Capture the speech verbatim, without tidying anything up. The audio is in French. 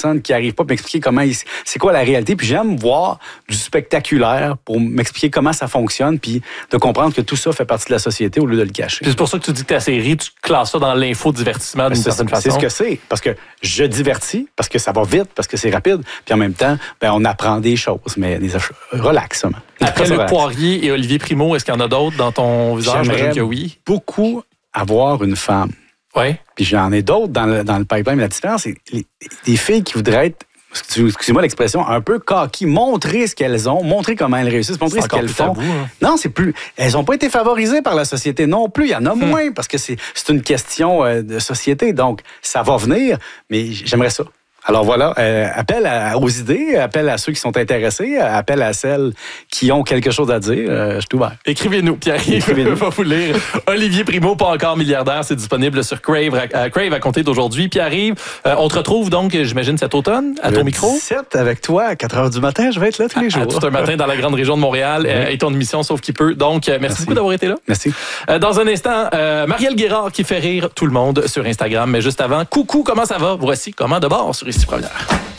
personnes qui n'arrivent pas à m'expliquer comment ils, c'est quoi la réalité. Puis j'aime voir du spectaculaire pour m'expliquer comment ça fonctionne, puis de comprendre que tout ça fait partie de la société au lieu de le cacher. Puis c'est pour ça que tu dis que ta série, tu classes ça dans l'infodivertissement d'une certaine façon. C'est ce que c'est, parce que je divertis, parce que ça va vite, parce que c'est rapide, puis en même temps, ben, on apprend des choses, mais des relax. Après Luc Poirier et Olivier Primo, est-ce qu'il y en a d'autres dans ton visage? J'aimerais que oui. beaucoup avoir une femme. Oui. Puis j'en ai d'autres dans le, dans le pipeline. La différence, c'est les, des filles qui voudraient être, excusez-moi l'expression, un peu coquilles, montrer ce qu'elles ont, montrer comment elles réussissent, montrer c'est ce qu'elles font. Tabou, hein? Non, c'est plus. Elles n'ont pas été favorisées par la société non plus. Il y en a moins hum. parce que c'est, c'est une question euh, de société. Donc, ça va venir, mais j'aimerais ça. Alors voilà, euh, appel à, aux idées, appel à ceux qui sont intéressés, appel à celles qui ont quelque chose à dire. Euh, je suis ouvert. Écrivez-nous. Pierre-Yves va vous lire. Olivier Primo, pas encore milliardaire, c'est disponible sur Crave à, Crave à compter d'aujourd'hui. Pierre-Yves, euh, on te retrouve donc, j'imagine, cet automne à le ton micro. dix-sept avec toi à quatre heures du matin, je vais être là tous les jours. À, à tout un matin dans la grande région de Montréal oui. euh, et ton émission Sauf qui peut. Donc, euh, merci, merci beaucoup d'avoir été là. Merci. Euh, dans un instant, euh, Marielle Guérard qui fait rire tout le monde sur Instagram. Mais juste avant, coucou, comment ça va? Voici Comment de bord sur Ici Première.